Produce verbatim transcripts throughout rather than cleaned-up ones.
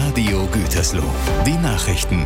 Radio Gütersloh. Die Nachrichten.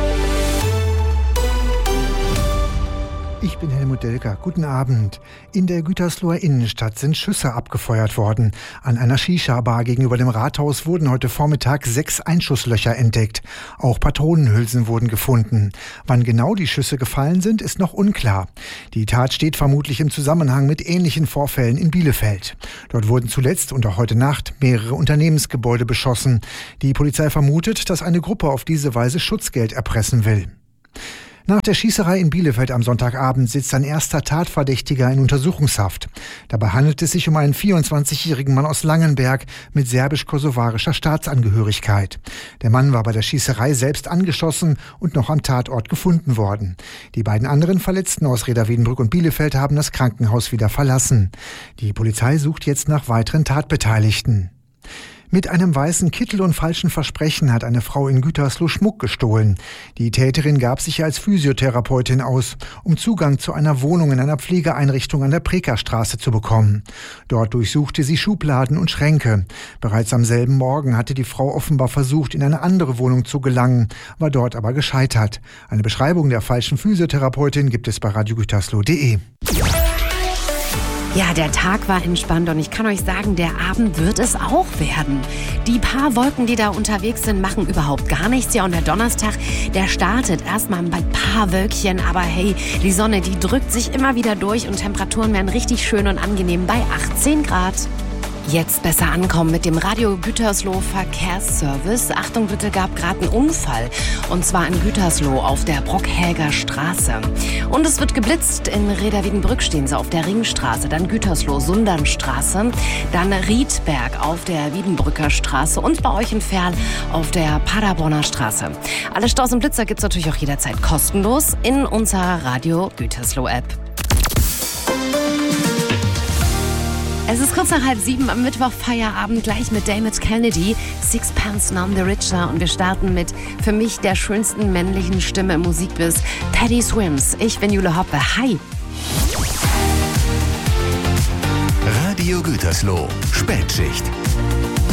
Ich bin Helmut Delker. Guten Abend. In der Gütersloher Innenstadt sind Schüsse abgefeuert worden. An einer Shisha-Bar gegenüber dem Rathaus wurden heute Vormittag sechs Einschusslöcher entdeckt. Auch Patronenhülsen wurden gefunden. Wann genau die Schüsse gefallen sind, ist noch unklar. Die Tat steht vermutlich im Zusammenhang mit ähnlichen Vorfällen in Bielefeld. Dort wurden zuletzt und auch heute Nacht mehrere Unternehmensgebäude beschossen. Die Polizei vermutet, dass eine Gruppe auf diese Weise Schutzgeld erpressen will. Nach der Schießerei in Bielefeld am Sonntagabend sitzt ein erster Tatverdächtiger in Untersuchungshaft. Dabei handelt es sich um einen vierundzwanzigjährigen Mann aus Langenberg mit serbisch-kosovarischer Staatsangehörigkeit. Der Mann war bei der Schießerei selbst angeschossen und noch am Tatort gefunden worden. Die beiden anderen Verletzten aus Reda-Wiedenbrück und Bielefeld haben das Krankenhaus wieder verlassen. Die Polizei sucht jetzt nach weiteren Tatbeteiligten. Mit einem weißen Kittel und falschen Versprechen hat eine Frau in Gütersloh Schmuck gestohlen. Die Täterin gab sich als Physiotherapeutin aus, um Zugang zu einer Wohnung in einer Pflegeeinrichtung an der Prekerstraße zu bekommen. Dort durchsuchte sie Schubladen und Schränke. Bereits am selben Morgen hatte die Frau offenbar versucht, in eine andere Wohnung zu gelangen, war dort aber gescheitert. Eine Beschreibung der falschen Physiotherapeutin gibt es bei radio gütersloh punkt de. Ja, der Tag war entspannt und ich kann euch sagen, der Abend wird es auch werden. Die paar Wolken, die da unterwegs sind, machen überhaupt gar nichts. Ja, und der Donnerstag, der startet erstmal mit ein paar Wölkchen. Aber hey, die Sonne, die drückt sich immer wieder durch und Temperaturen werden richtig schön und angenehm bei achtzehn Grad. Jetzt besser ankommen mit dem Radio Gütersloh Verkehrsservice. Achtung bitte, gab gerade einen Unfall. Und zwar in Gütersloh auf der Brockhäger Straße. Und es wird geblitzt. In Reda-Wiedenbrück stehen sie auf der Ringstraße. Dann Gütersloh Sundernstraße. Dann Riedberg auf der Wiedenbrücker Straße. Und bei euch in Ferl auf der Paderborner Straße. Alle Staus und Blitzer gibt's natürlich auch jederzeit kostenlos in unserer Radio Gütersloh App. Es ist kurz nach halb sieben am Mittwoch, Feierabend, gleich mit Dermot Kennedy, Sixpence None the Richer. Und wir starten mit für mich der schönsten männlichen Stimme im Musikbiz, Paddy Swims. Ich bin Jule Hoppe. Hi! Radio Gütersloh, Spätschicht.